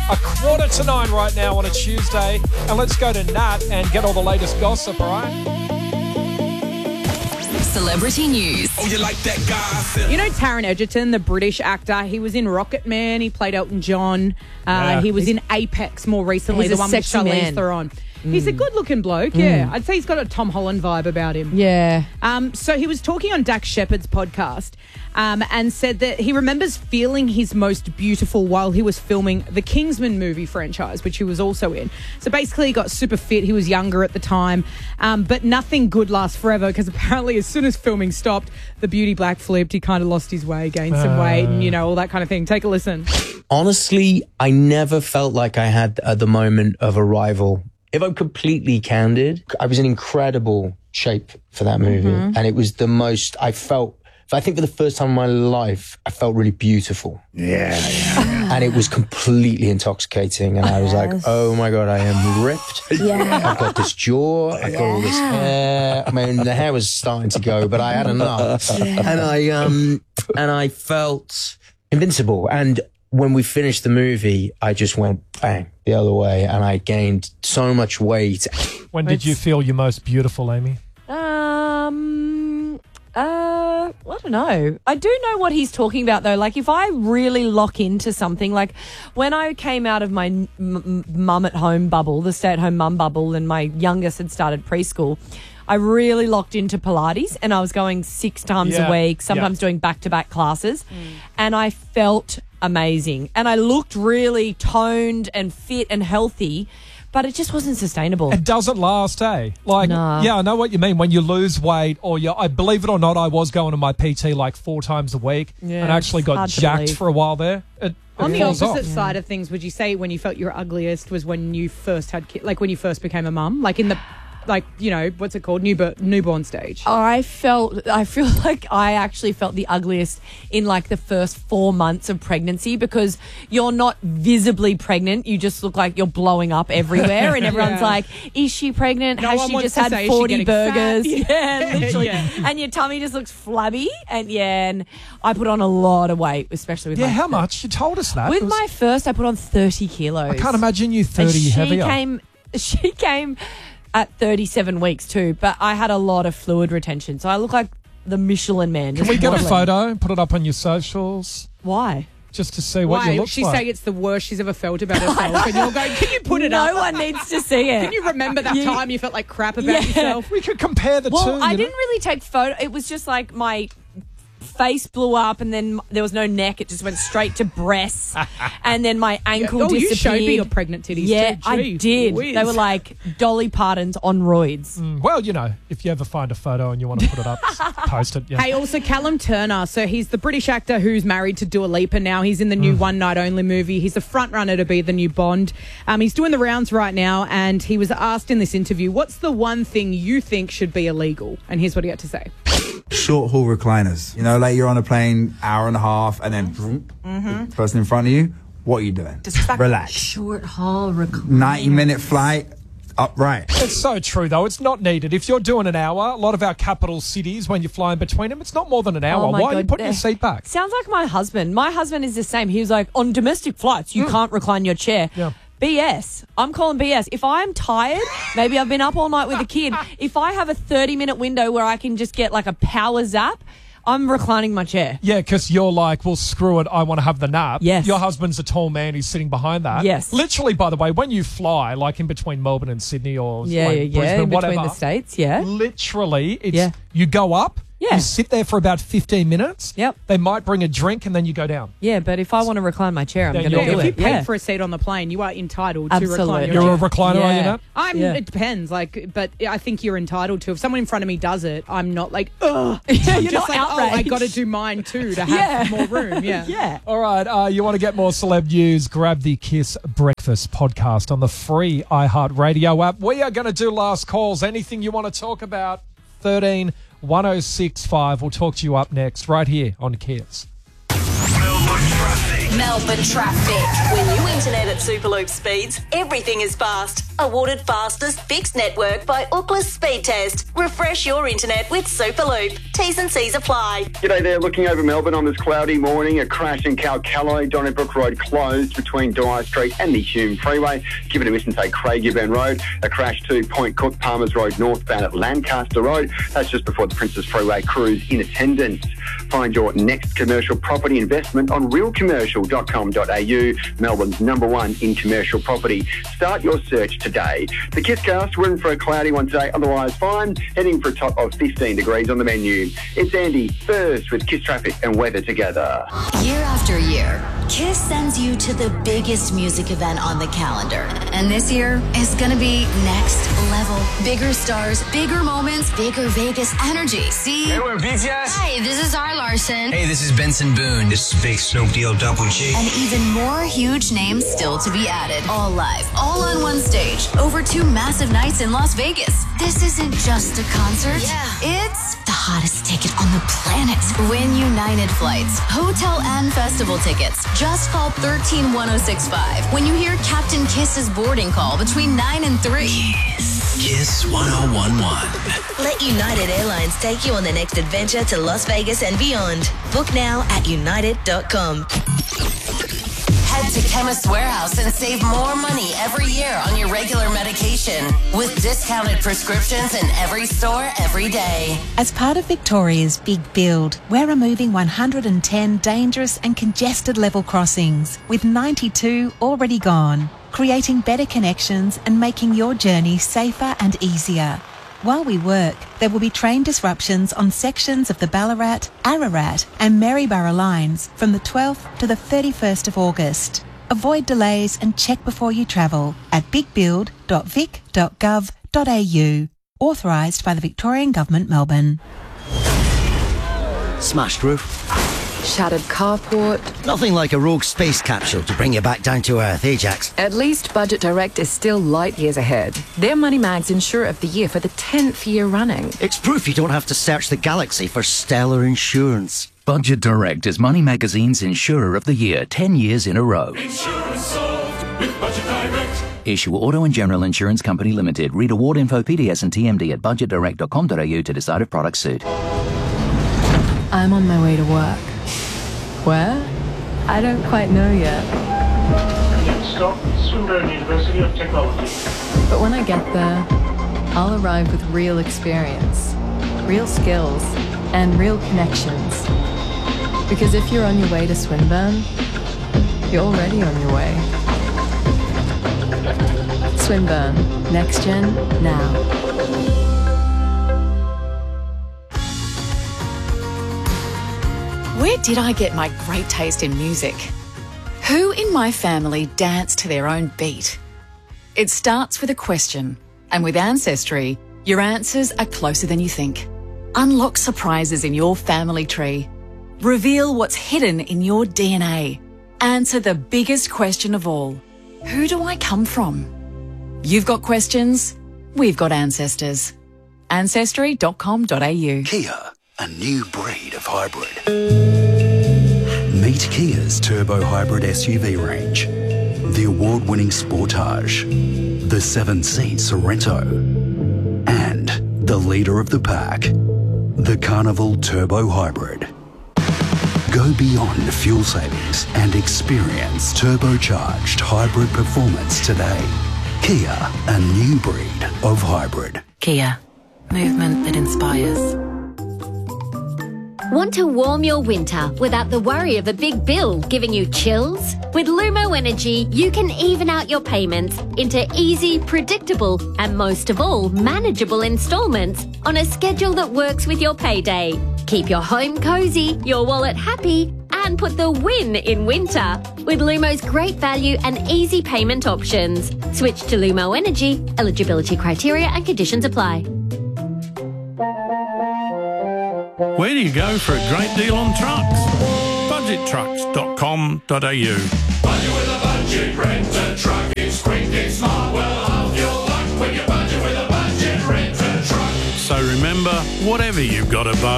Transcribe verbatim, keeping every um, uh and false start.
A quarter to nine right now on a Tuesday. And let's go to Nat and get all the latest gossip, all right? Celebrity news. Oh, you like that gossip? You know Taron Egerton, the British actor. He was in Rocket Man. He played Elton John. Uh, Yeah. he was in Apex more recently, He's the a one with sexy Charlize man. Theron. He's a good-looking bloke, yeah. I'd say he's got a Tom Holland vibe about him. Yeah. Um, so he was talking on Dax Shepard's podcast um, and said that he remembers feeling his most beautiful while he was filming the Kingsman movie franchise, which he was also in. So basically he got super fit. He was younger at the time. Um, but nothing good lasts forever because apparently as soon as filming stopped, the beauty black flipped. He kind of lost his way, gained some weight and, you know, all that kind of thing. Take a listen. Honestly, I never felt like I had uh, the moment of arrival. If I'm completely candid, I was in incredible shape for that movie. Mm-hmm. And it was the most, I felt, I think for the first time in my life, I felt really beautiful. Yeah, yeah. And it was completely intoxicating. And I was like, oh my God, I am ripped. Yeah. I've got this jaw, I've got all this hair. I mean, the hair was starting to go, but I had enough. And I, um, and I felt invincible. And when we finished the movie, I just went bang the other way and I gained so much weight. When did you feel your most beautiful, Amy? Um. Uh. I don't know. I do know what he's talking about, though. Like, if I really lock into something, like when I came out of my m- m- mum at home bubble, the stay at home mum bubble, and my youngest had started preschool, I really locked into Pilates, and I was going six times Yeah. a week, sometimes Yeah. doing back to back classes, and I felt amazing, and I looked really toned and fit and healthy. But it just wasn't sustainable. It doesn't last, eh? Like, No. yeah, I know what you mean. When you lose weight, or you, I believe it or not, I was going to my P T like four times a week, Yeah, and actually it's got hard to jacked believe. for a while there. It, On it the falls opposite off. side of things, would you say when you felt your ugliest was when you first had kids, like when you first became a mum? Like in the, like, you know, what's it called? Newborn, newborn stage. I felt, I feel like I actually felt the ugliest in like the first four months of pregnancy because you're not visibly pregnant. You just look like you're blowing up everywhere. And everyone's Yeah. like, is she pregnant? No Has one she wants just to had say, is she forty getting fat? burgers? Yeah, literally. Yeah. And your tummy just looks flabby. And yeah, and I put on a lot of weight, especially with Yeah, my how much? You told us that. With It was- my first, I put on thirty kilos. I can't imagine you And thirty she heavier. came, she came at thirty-seven weeks too, but I had a lot of fluid retention, so I look like the Michelin man. Can we get a photo and put it up on your socials Why? just to see what Why? you look She's like? saying it's the worst she's ever felt about herself. And you're going, can you put it no up? one needs to see it. Can you remember that You- time you felt like crap about Yeah. yourself? we could compare the well, two. I you know? didn't really take photo. It was just like my face blew up, and then there was no neck. It just went straight to breasts, and then my ankle Oh, you disappeared. showed me your pregnant titties Yeah, too. I Gee did. whiz. They were like Dolly Parton's on roids. Mm, well, you know, if you ever find a photo and you want to put it up, just post it. Yeah. Hey, also Callum Turner. So he's the British actor who's married to Dua Lipa now. He's in the new One Night Only movie. He's a front runner to be the new Bond. Um, he's doing the rounds right now, and he was asked in this interview, "What's the one thing you think should be illegal?" And here's what he had to say. Short haul recliners. You know, like you're on a plane, hour and a half, and then vroom, the person in front of you. What are you doing? Relax. Short haul recliner. ninety minute flight, upright. It's so true, though. It's not needed. If you're doing an hour, a lot of our capital cities, when you're flying between them, it's not more than an hour. Oh my Why are you God. putting your seat back? Sounds like my husband. My husband is the same. He was like, on domestic flights, you can't recline your chair. Yeah. B S. I'm calling B S. If I'm tired, maybe I've been up all night with a kid. If I have a thirty minute window where I can just get like a power zap, I'm reclining my chair. Yeah, because you're like, well, screw it, I want to have the nap. Yes. Your husband's a tall man, he's sitting behind that. Yes. Literally, by the way, when you fly, like in between Melbourne and Sydney or Yeah, like yeah, yeah. Brisbane, In between whatever, the states, yeah. literally, it's Yeah. you go up, Yeah. you sit there for about fifteen minutes. Yep. They might bring a drink and then you go down. Yeah, but if I want to recline my chair, I'm Yeah, going to you're do Yeah, if good. you it. paid Yeah. for a seat on the plane, you are entitled to Absolutely. recline your You're a chair. recliner, are you Yeah. not? I'm. Yeah. It depends. Like, but I think you're entitled to. If someone in front of me does it, I'm not like, ugh. Yeah, I'm you're just not like, oh, I outraged. got to do mine too to have Yeah. more room. Yeah. Yeah. All right, uh, you want to get more celeb news, grab the Kiss Breakfast podcast on the free iHeartRadio app. We are going to do last calls. Anything you want to talk about, thirteen one oh six five. We'll talk to you up next, right here on Kiss. Melbourne traffic. Melbourne traffic. With new internet at Superloop speeds, everything is fast. Awarded fastest fixed network by Ookla Speed Test. Refresh your internet with Superloop. T's and C's apply. G'day there, looking over Melbourne on this cloudy morning. A crash in Calcallo, Donnybrook Road closed between Dwyer Street and the Hume Freeway. Give it a miss and take Craigieburn Road. A crash to Point Cook, Palmers Road northbound at Lancaster Road. That's just before the Princess Freeway. Crews in attendance. Find your next commercial property investment on real commercial dot com dot a u, Melbourne's number one in commercial property. Start your search today. The Kisscast, we're in for a cloudy one today, otherwise fine. Heading for a top of fifteen degrees on the menu. It's Andy first with Kiss Traffic and weather together. Year after year, Kiss sends you to the biggest music event on the calendar. And this year is going to be next level. Bigger stars, bigger moments, bigger Vegas energy. See? Hey, we're B T S. Hi, this is R. Larson. Hey, this is Benson Boone. This is Big Snoop D O Double G. And even more huge names still to be added. All live, all on one stage, over two massive nights in Las Vegas. This isn't just a concert. Yeah. It's the hottest ticket on the planet. Win United flights, hotel and festival tickets. Just call one three one oh six five when you hear Captain Kiss's boarding call between nine and three. Kiss. Kiss one oh one one. Let United Airlines take you on the next adventure to Las Vegas and beyond. Book now at united dot com. Head to Chemist Warehouse and save more money every year on your regular medication with discounted prescriptions in every store every day. As part of Victoria's Big Build, we're removing one hundred ten dangerous and congested level crossings, with ninety-two already gone, creating better connections and making your journey safer and easier. While we work, there will be train disruptions on sections of the Ballarat, Ararat and Maryborough lines from the twelfth to the thirty-first of August. Avoid delays and check before you travel at big build dot vic dot gov dot a u. Authorised by the Victorian Government, Melbourne. Smashed roof. Shattered carport. Nothing like a rogue space capsule to bring you back down to earth, eh, Jax? At least Budget Direct is still light years ahead. They're Money Mag's Insurer of the Year for the tenth year running. It's proof you don't have to search the galaxy for stellar insurance. Budget Direct is Money Magazine's Insurer of the Year ten years in a row. Insurance solved with Budget Direct. Issue Auto and General Insurance Company Limited. Read award info, P D S and T M D at budget direct dot com dot a u to decide if products suit. I'm on my way to work. Where? I don't quite know yet. Next stop, Swinburne University of Technology. But when I get there, I'll arrive with real experience, real skills, and real connections. Because if you're on your way to Swinburne, you're already on your way. Swinburne. Next Gen, now. Where did I get my great taste in music? Who in my family dance to their own beat? It starts with a question, and with Ancestry, your answers are closer than you think. Unlock surprises in your family tree. Reveal what's hidden in your D N A. Answer the biggest question of all. Who do I come from? You've got questions, we've got ancestors. ancestry dot com dot a u. Kia, a new breed of hybrid. Meet Kia's turbo hybrid S U V range. The award-winning Sportage, the seven-seat Sorento, and the leader of the pack, the Carnival Turbo Hybrid. Go beyond fuel savings and experience turbocharged hybrid performance today. Kia, a new breed of hybrid. Kia, movement that inspires. Want to warm your winter without the worry of a big bill giving you chills? With Lumo Energy, you can even out your payments into easy, predictable, and most of all, manageable installments on a schedule that works with your payday. Keep your home cozy, your wallet happy, and put the win in winter with Lumo's great value and easy payment options. Switch to Lumo Energy. Eligibility criteria and conditions apply. Where do you go for a great deal on trucks? budget trucks dot com dot a u. Budget with a budget, rent a truck. It's quick, it's smart, well, half your luck when you budget with a budget, rent a truck. So remember, whatever you've got to budget,